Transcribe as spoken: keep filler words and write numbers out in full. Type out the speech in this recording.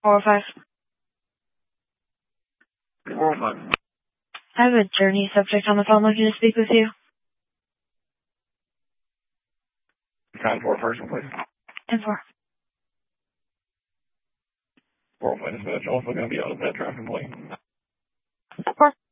four oh five. four oh five. I have a journey subject on the phone looking to speak with you. Time for a person, please. ten four. four oh five dispatch, also going to be out of that traffic lane. four.